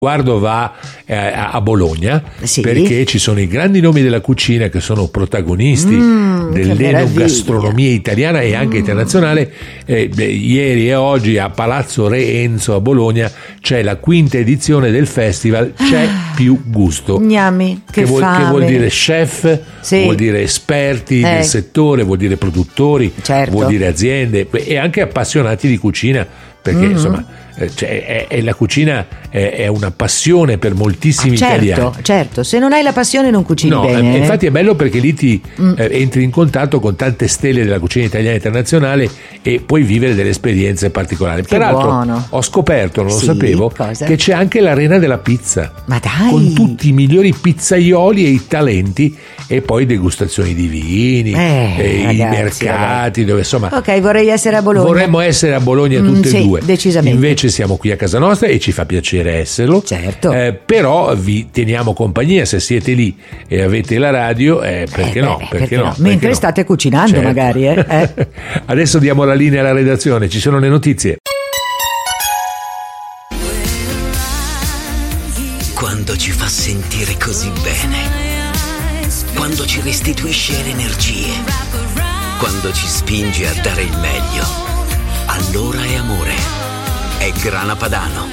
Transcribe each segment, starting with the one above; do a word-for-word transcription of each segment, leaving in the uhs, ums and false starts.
Guardo va eh, a Bologna, sì, perché ci sono i grandi nomi della cucina che sono protagonisti mm, dell'enogastronomia italiana e anche mm. internazionale. Eh, beh, ieri e oggi a Palazzo Re Enzo a Bologna c'è la quinta edizione del festival C'è ah, più gusto. Gnami, che, che, vuol, che vuol dire chef, sì. vuol dire esperti eh. del settore, vuol dire produttori, certo. vuol dire aziende e anche appassionati di cucina, perché mm-hmm. insomma Cioè, è, è la cucina è, è una passione per moltissimi ah, certo, italiani. Certo, se non hai la passione non cucini no, bene. Eh, infatti è bello perché lì ti mm. eh, entri in contatto con tante stelle della cucina italiana e internazionale e puoi vivere delle esperienze particolari. Che Peraltro buono. ho scoperto, non sì, lo sapevo, cosa? che c'è anche l'arena della pizza. Ma dai! Con tutti i migliori pizzaioli e i talenti e poi degustazioni di vini, eh, e ragazzi, i mercati, dove insomma. Ok, vorrei essere a Bologna. Vorremmo essere a Bologna tutte mm, e sì, due. Decisamente. Invece siamo qui a casa nostra e ci fa piacere esserlo. Certo. Eh, però vi teniamo compagnia se siete lì e avete la radio, eh, perché, eh, no, beh, perché, perché no? no? Perché Mentre no? state cucinando, certo. magari. Eh? Eh. Adesso diamo la linea alla redazione, ci sono le notizie. Quando ci fa sentire così bene, quando ci restituisce le energie, quando ci spinge a dare il meglio, allora è amore. È Grana Padano.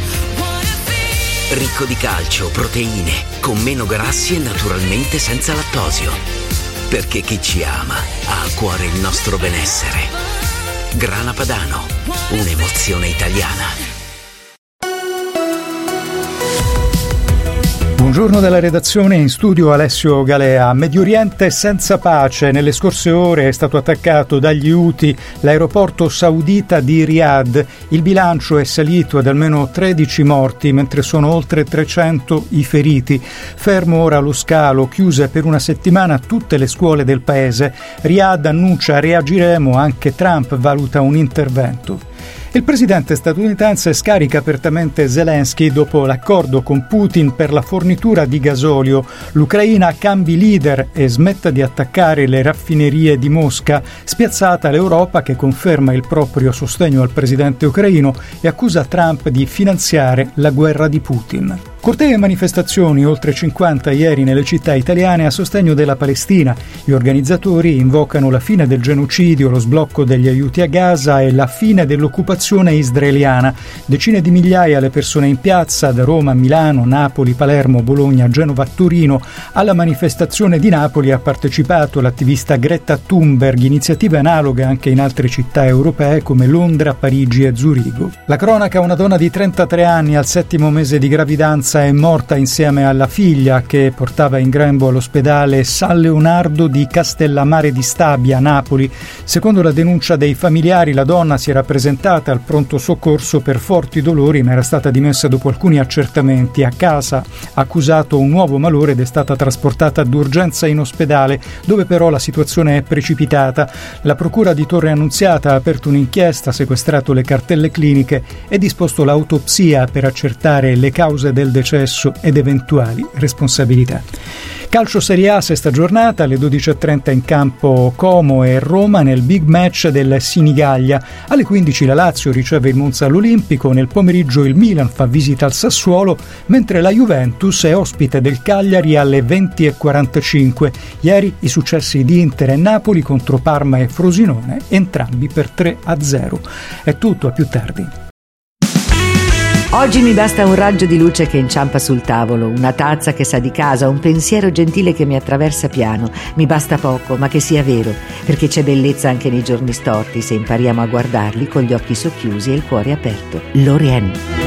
Ricco di calcio, proteine, con meno grassi e naturalmente senza lattosio. Perché chi ci ama ha a cuore il nostro benessere. Grana Padano, un'emozione italiana. Buongiorno dalla redazione, in studio Alessio Galea. Medio Oriente senza pace. Nelle scorse ore è stato attaccato dagli Houthi l'aeroporto saudita di Riyadh. Il bilancio è salito ad almeno tredici morti, mentre sono oltre trecento i feriti. Fermo ora lo scalo, chiuse per una settimana tutte le scuole del paese. Riyadh annuncia reagiremo, anche Trump valuta un intervento. Il presidente statunitense scarica apertamente Zelensky dopo l'accordo con Putin per la fornitura di gasolio. L'Ucraina cambi leader e smetta di attaccare le raffinerie di Mosca. Spiazzata l'Europa che conferma il proprio sostegno al presidente ucraino e accusa Trump di finanziare la guerra di Putin. Cortei e manifestazioni, oltre cinquanta ieri nelle città italiane a sostegno della Palestina. Gli organizzatori invocano la fine del genocidio, lo sblocco degli aiuti a Gaza e la fine dell'occupazione israeliana. Decine di migliaia le persone in piazza, da Roma, Milano, Napoli, Palermo, Bologna, Genova, Torino. Alla manifestazione di Napoli ha partecipato l'attivista Greta Thunberg, iniziative analoghe anche in altre città europee come Londra, Parigi e Zurigo. La cronaca: una donna di trentatré anni al settimo mese di gravidanza è morta insieme alla figlia che portava in grembo all'ospedale San Leonardo di Castellammare di Stabia, Napoli. Secondo la denuncia dei familiari, la donna si era presentata al pronto soccorso per forti dolori, ma era stata dimessa dopo alcuni accertamenti. A casa ha accusato un nuovo malore ed è stata trasportata d'urgenza in ospedale, dove però la situazione è precipitata. La procura di Torre Annunziata ha aperto un'inchiesta, sequestrato le cartelle cliniche e disposto l'autopsia per accertare le cause del decesso ed eventuali responsabilità. Calcio Serie A, sesta giornata, alle dodici e trenta in campo Como e Roma nel big match del Sinigaglia. Alle quindici la Lazio riceve il Monza all'Olimpico, nel pomeriggio il Milan fa visita al Sassuolo, mentre la Juventus è ospite del Cagliari alle venti e quarantacinque. Ieri i successi di Inter e Napoli contro Parma e Frosinone, entrambi per tre a zero. È tutto, a più tardi. Oggi mi basta un raggio di luce che inciampa sul tavolo, una tazza che sa di casa, un pensiero gentile che mi attraversa piano. Mi basta poco, ma che sia vero, perché c'è bellezza anche nei giorni storti se impariamo a guardarli con gli occhi socchiusi e il cuore aperto. Lorien.